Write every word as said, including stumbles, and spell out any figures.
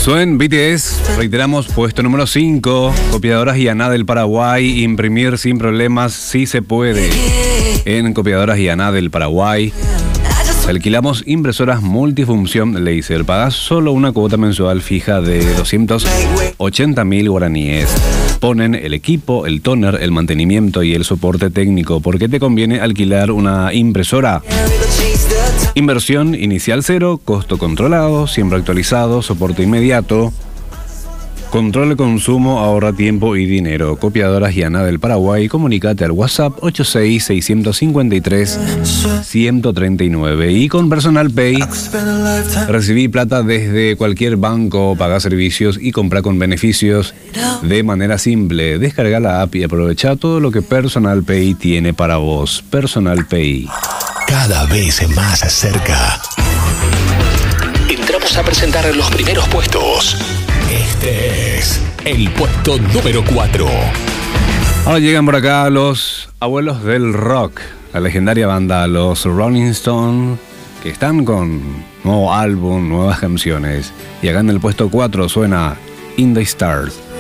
Suen B T S, reiteramos, puesto número cinco. Copiadoras Yaná del Paraguay, imprimir sin problemas, sí se puede. En Copiadoras Yaná del Paraguay alquilamos impresoras multifunción Laser. Pagas solo una cuota mensual fija de doscientos ochenta mil guaraníes. Ponen el equipo, el tóner, el mantenimiento y el soporte técnico. ¿Por qué te conviene alquilar una impresora? Inversión inicial cero, costo controlado, siempre actualizado, soporte inmediato, control de consumo, ahorra tiempo y dinero. Copiadoras Yaná del Paraguay, comunícate al WhatsApp ocho seis seis cinco tres uno tres nueve. Y con Personal Pay, recibí plata desde cualquier banco, paga servicios y compra con beneficios de manera simple. Descarga la app y aprovecha todo lo que Personal Pay tiene para vos. Personal Pay. Cada vez más cerca. Entramos a presentar los primeros puestos. Este es el puesto número cuatro. Ahora llegan por acá los abuelos del rock, la legendaria banda Los Rolling Stones, que están con nuevo álbum, nuevas canciones. Y acá en el puesto cuatro suena In the Stars.